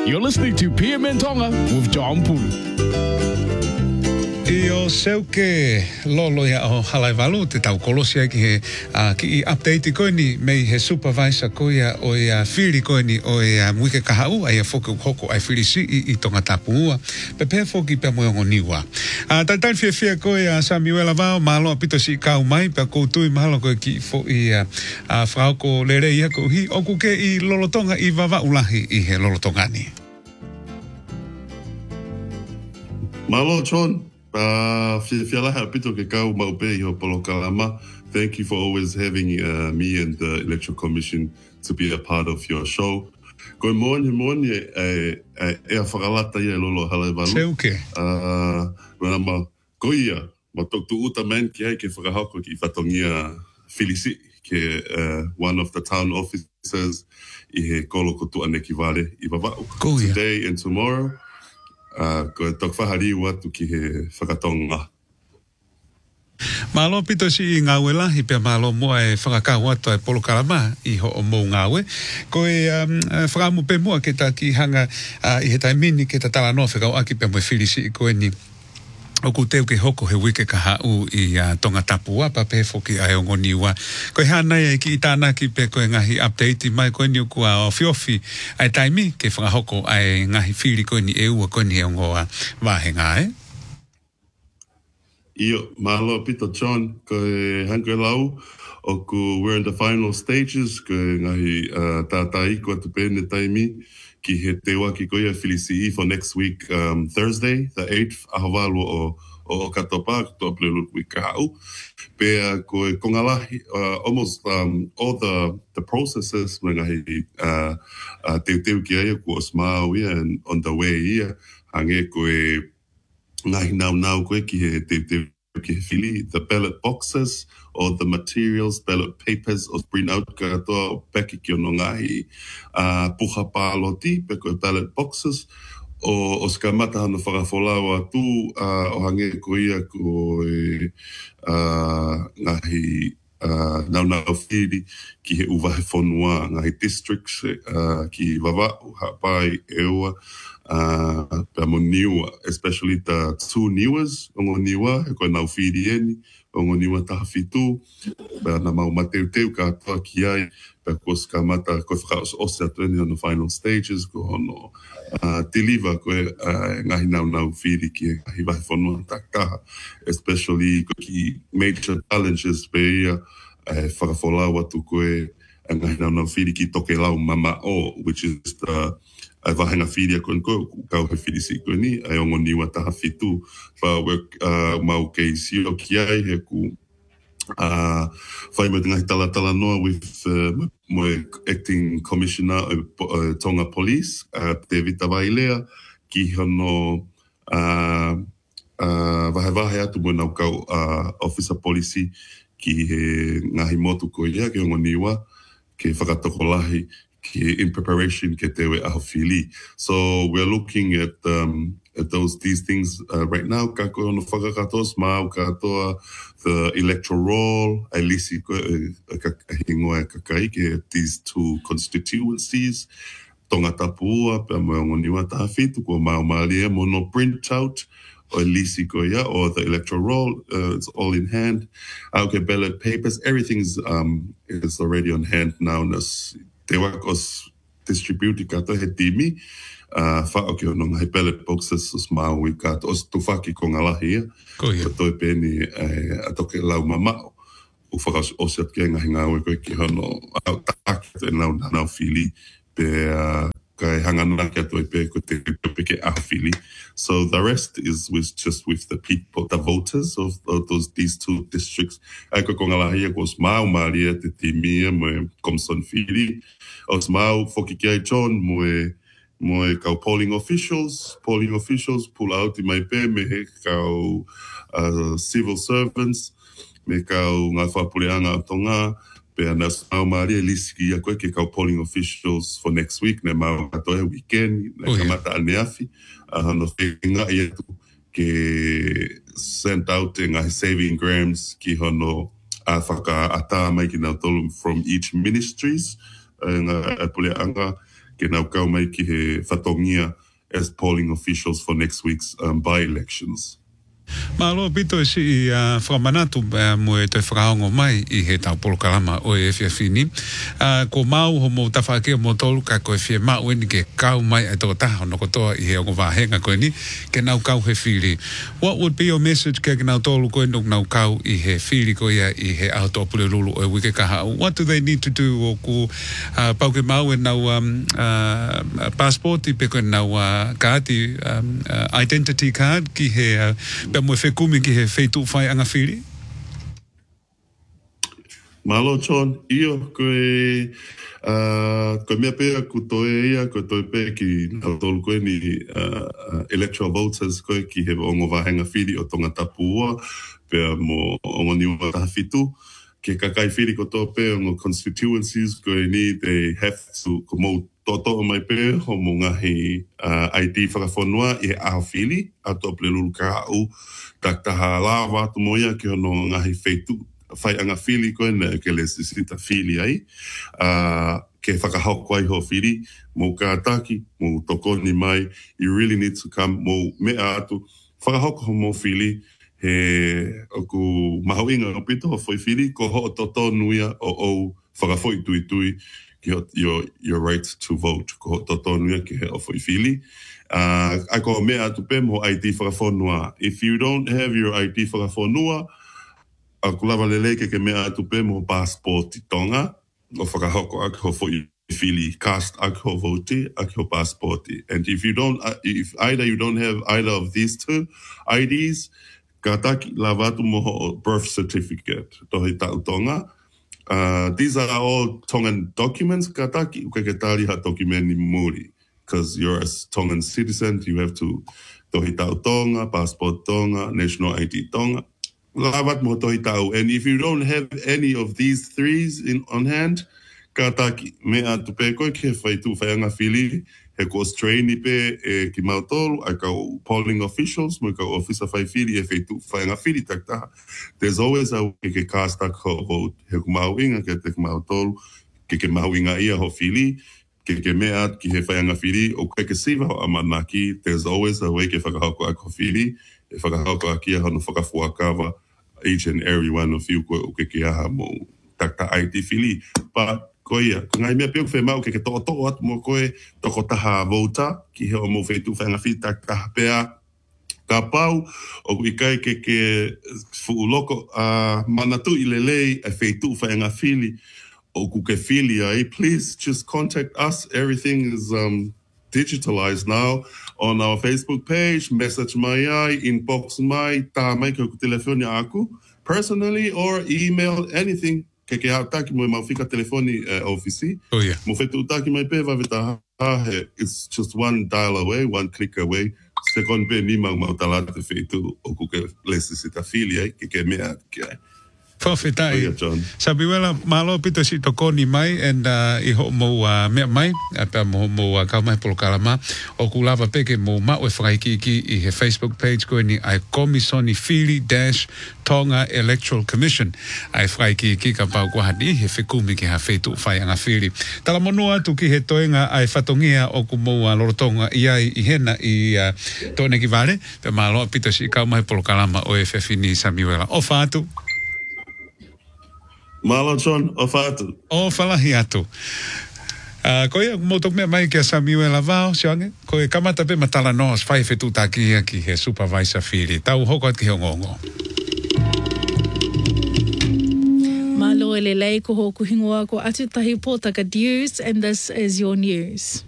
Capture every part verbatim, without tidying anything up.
You're listening to P M N Tonga with John Pulu. I o seuke lolo ia o halaiwalu te tau kolosia ki he uh, ki i update koe ni mei he supervisor koe ia o ia whiri koe ni o ia muike kahau ai a whoke hoko ai whiri si i, i tonga tapua pe pe whoki pe moe ongo niwa. Uh, tai tai whia whia koe a Samuela Vao mahalo pito si kau mai pe koutui mahalo koe ki fo i a uh, whaoko lere ia ko hi o kuke i lolotonga i wawa ulahi i he lolotonga ni. Mahalo John. Uh, Thank you for always having uh, me and the Electoral Commission to be a part of your show. Good morning, morning. E a whakalata ia lolo halaiwalu. Se uke. Wana ma koia, ma toktu uta man ki hai ke whakahako ki whatongia Filisi, ke uh, one of the town officers i he kolo kotu ane ki wale i wawau. Koia. Today and tomorrow. Uh, ko tok whahari watu ki he whakatonga. Malo pito si i ngāwe lahi pia malo mua e whakakau atu e polo karama i ho o mou ngāwe. Ko e um, whakamu pe mua ke ta ki hanga uh, i he taimini ke ta tala noa whakau aki pia mui whirisi i koe ni o ku teu ke hoko he wike ka hau i uh, tonga tapua pa pe foki ai o ngoniwa. Ko e hana e ki i tāna ki pe koe ngahi update mai koe ni o kua o fiofi ai taimi ke whakahoko ai ngahi whiri koe ni e ua koe ni e ngoa wahenga e. Io, mahalo pito John, ko e hanko lau o ku we're in the final stages ko e ngahi uh, tātai ko atu pēne taimi ki he te waki ko ia Filisi for next week, um, Thursday, the eighth, ahawalu o, o katopa, to aplelu wika hau. Pea ko e kongalahi, uh, almost um, all the the processes, ngahi uh, uh, teu teu ki aia ko osmao ia, and on the way ia, hange ko e ngahi nau nau koe ki he teu teu ki he fili, the ballot boxes, or the materials, ballot papers, o bring out ka toa peki ki ono ngahi uh, puha pāloti, pe koe ballot boxes, o, o ska mata hana whakafolau atu, uh, o hange ko ia ko e uh, ngahi uh, nau nau whiri ki he uwahe whonua, ngahi districts uh, ki wawau, hapai, eua, uh, pe mo niwa, especially the two niwas, ongo niwa, he koe nau whiri eni, ongo niwa taha fitu, pe na mau mateu teu ka atoa ki ai, pe ko ska mata koe whakaos ose atu eni on the final stages, ko hono uh, deliver koe uh, ngahi nau nau whiri ki ngahi wahi whanua takaha, especially ko ki major challenges pe ia, uh, whakafolau atu koe ngahi nau nau whiri ki toke lau mama o, which is the ai wahenga whiria koe koe, kau he whiri si koe ni, ai ongo niwa taha fitu, pa work uh, mau kei sio ki ai he ku uh, whai mo ngahi tala tala noa with uh, moe acting commissioner of uh, Tonga Police, uh, te Vita Vailea, ki hono uh, uh, wahe wahe atu mo nau kau uh, officer policy ki he ngahi motu koe ia, ke ongo niwa, ke whakatoko lahi, in preparation ke tewe ahofili. So we're looking at um, at those these things uh, right now. Kako ono whakakatos mau katoa the electoral roll, ailisi ko hingoa kakai ke these two constituencies. Tonga Tapua, pe mo ngoniwa taha fitu ko mau malia mono print out or lisi ko ya or the electoral roll. Uh, it's all in hand. Okay, ballot papers, everything's um is already on hand now. Nas te wakos distributi kato he timi, uh, wha oke ono ngai ballot boxes os maui kato, os tufaki ko ngalahi ia, ko toi pēni uh, atoke lau mamao, u whakas osiat kia ngahi ngawe koe ki hono au tāki te nau nau whili, pe uh, kai hangana kia toi pe ko te peke ahawhili. So the rest is with just with the people, the voters of, of those these two districts. Ai ko ngalahi ko os mau maria te timia mo Komson Fili. Os mau foki kia John mo mo kau polling officials, polling officials pull out i mai pe me he kau uh, civil servants, me kau ngā whapureanga tonga, pe anas mau maria lisiki a koe ke kau polling officials for next week, ne mau katoe weekend, ne oh, kamata yeah. Aneafi, uh, no whenga i atu ke sent out ngā saving grams ki hono a whaka ata mai ki nā tolu from each ministries, ngā puleanga ke nau kau mai ki he whatongia as polling officials for next week's um, by-elections. Ma alo pito e si i uh, whakamanatu uh, mo e te whakaongo mai i he tau polokalama o e whia whini. Uh, ko mau ho mo tawhakea mo tolu ka koe whia mau ni ke kau mai e tō taha no kotoa i he ongo wāhenga koe ni ke nau kau he whiri. What would be your message ke nau tolu koe nuk nau kau i he whiri koe ia i he aotoa pule lulu o e wike kaha? What do they need to do o ku uh, pau ke mau e nau um, uh, passport i pe koe nau uh, kaati um, uh, identity card ki he uh, mo fe kumi ki he feitu fai anga whiri? Malo, John, io koe uh, koe mea pēa ku toe ia, koe toe pēa ki nau tolu koe ni uh, electoral voters koe ki he ongo wahenga whiri o tonga tapua, pēa mo ongo niwa taha whitu, ke kakai whiri ko tō pēa ongo constituencies koe ni, they have to, ko mou toto o mai pēa, ho mo ngahi uh, I D whakawhanua i he aho whiri, a tō ple lulu ka au, tak taha la watu moia ke ono ngahi whaitu, whai anga whiri koe na ke le sisita whiri ai, uh, ke whakahau ai ho whiri, mo ka ataki, mo tokoni mai, you really need to come, mo mea atu, whakahau ho mo whiri, he oku mahauinga o pito ho whai whiri, ko ho o toto nuia o o whakawhoi tui tui, Your, your, your right to vote. Ko toto nui ke he o whai whiri. Uh, a ko mea atu pe mo I D whakawhanua. If you don't have your I D whakawhanua, a kulawa lele ke ke mea atu pe mo passport i tonga, o whakahoko ake ho whai whiri, cast ake ho vote, ake ho passport. And if you don't, if either you don't have either of these two I Ds, ka taki la watu mo ho birth certificate. Tohi tau tonga. Uh, these are all Tongan documents, kataki, ukeketali ha document ni muri. Because you're a Tongan citizen, you have to tohitau Tonga, passport Tonga, national I D Tonga. Lawat mo tohitau. And if you don't have any of these threes in on hand, kataki, mea tupe koe ke whaitu whaianga whiri, he ko straini pe e ki mautolu, a kau polling officials, mo kau officer whai whiri e whaitu whaianga whiri taktaha. There's always a way ke cast a ko vote, he ku mauinga ke te mautolu, ke ke mauinga ia ho whiri, ke ke mea ki he whaianga whiri, o ke ke siwa ho amanaki, there's always a way ke whakahauko a ko whiri, e whakahauko a kia hano whakafuakawa, each and every one of you ko ke ke aha mo takta I T whiri. But ko ia, ko ngai mea peo whai mau ke ke toko toko atu mo koe toko taha vota, ki he o mo whaitu whainga whiri tak taha pea, ka pau, o i kai ke ke fuuloko uh, manatu i lelei e whaitu whainga whiri, o ku ke whiri ai, please just contact us, everything is um, digitalized now, on our Facebook page, message mai ai, inbox mai, tā mai ke ku telefoni aku, personally, or email, anything, ke ke hautaki mo e mawhika telefoni uh, ofisi. Oh, yeah. Mo whetu utaki mai pe waweta hahe. It's just one dial away, one click away. Second pe ni mau mau talata te whetu o kuke lesi sita whiri ai, ke ke mea ki ai. Whawhetai. Oh, yeah, John. Sabi wela, malo pito si tokoni mai, and uh, i ho mo uh, mea mai, apa mo mo uh, kau mai polokalama, o kulawa peke mo ma o whakaikiki i he Facebook page koe ni ai Komisoni Whiri dash Tonga Electoral Commission. Ai whakaikiki ka pau kua hadi he whekumi ki ha whetu whaianga whiri. Tala monua tu ki he toenga ai whatongia o ku mo uh, lorotonga i ai i hena i uh, toene ki vale, pe malo pito si kau mai polokalama o e whewhini Samiwela. O whātu. Malo, John, o whātu. O whalahi atu. Uh, koe mo tok mea mai ki a Samiwela vao, siange, koe kamata pe matala noas whai whetu taki ia ki he supervisor whiri. Tau hoko at ki he ngongo. Malo e lelei ko hoku hingoa ko atu tahi pōtaka news, and this is your news.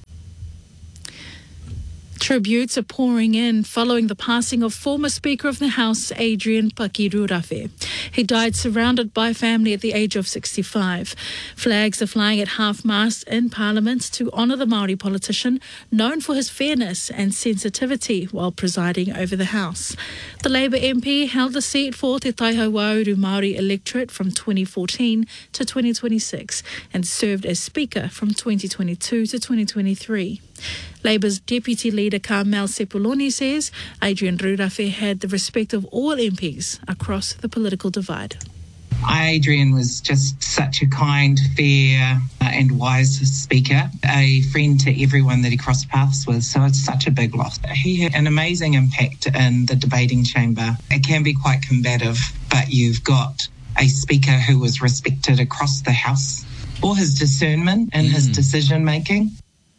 Tributes are pouring in following the passing of former Speaker of the House, Adrian Pakirurafe. He died surrounded by family at the age of sixty-five. Flags are flying at half-mast in Parliament to honour the Māori politician, known for his fairness and sensitivity while presiding over the House. The Labour M P held the seat for Te Taihawauru Māori electorate from twenty fourteen to twenty twenty-six and served as Speaker from twenty twenty-two to twenty twenty-three. Labour's Deputy Leader Carmel Sepuloni says Adrian Rurafe had the respect of all M Ps across the political divide. Adrian was just such a kind, fair uh, and wise speaker, a friend to everyone that he crossed paths with, so it's such a big loss. He had an amazing impact in the debating chamber. It can be quite combative, but you've got a speaker who was respected across the House for his discernment and mm. his decision-making.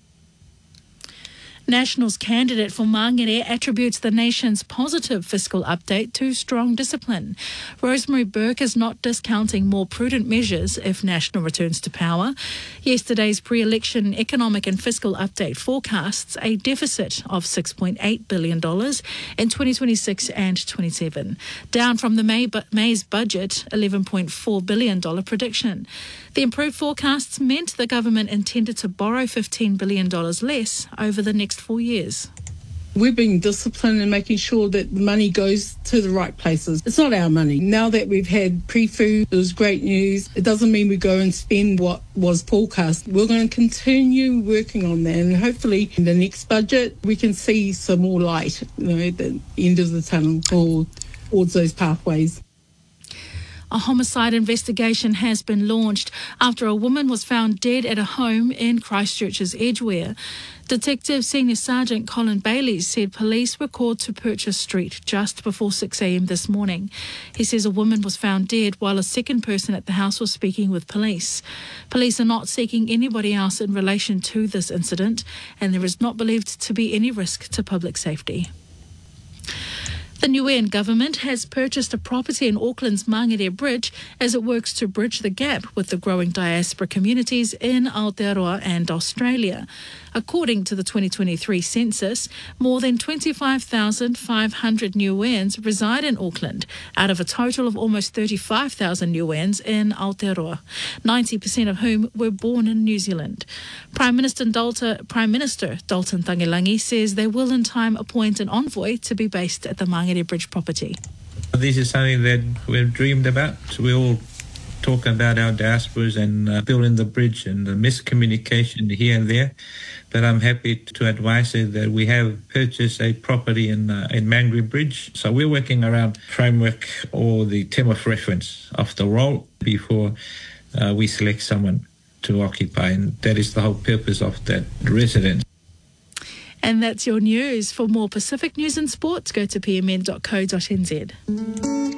Nationals candidate for Mangere attributes the nation's positive fiscal update to strong discipline. Rosemary Burke is not discounting more prudent measures if National returns to power. Yesterday's pre-election economic and fiscal update forecasts a deficit of six point eight billion dollars in twenty twenty-six and twenty-seven, down from the May bu- May's budget eleven point four billion dollars prediction. The improved forecasts meant the government intended to borrow fifteen billion dollars less over the next four years. We're being disciplined and making sure that the money goes to the right places. It's not our money. Now that we've had pre-food, it was great news. It doesn't mean we go and spend what was forecast. We're going to continue working on that, and hopefully in the next budget we can see some more light, you know, at the end of the tunnel or towards those pathways. A homicide investigation has been launched after a woman was found dead at a home in Christchurch's Edgware. Detective Senior Sergeant Colin Bailey said police were called to Purchase Street just before six a.m. this morning. He says a woman was found dead while a second person at the house was speaking with police. Police are not seeking anybody else in relation to this incident, and there is not believed to be any risk to public safety. The Niuean government has purchased a property in Auckland's Mangere Bridge as it works to bridge the gap with the growing diaspora communities in Aotearoa and Australia. According to the twenty twenty-three census, more than twenty-five thousand five hundred Niueans reside in Auckland, out of a total of almost thirty-five thousand Niueans in Aotearoa, ninety percent of whom were born in New Zealand. Prime Minister Dalton, Prime Minister Dalton Tagilangi says they will in time appoint an envoy to be based at the Mangere Bridge property. This is something that we've dreamed about. So we all talk about our diasporas and uh, building the bridge and the miscommunication here and there. But I'm happy to advise you that we have purchased a property in uh, in Mangere Bridge. So we're working around framework or the term of reference of the role before uh, we select someone to occupy. And that is the whole purpose of that residence. And that's your news. For more Pacific news and sports, go to p m n dot co dot n z.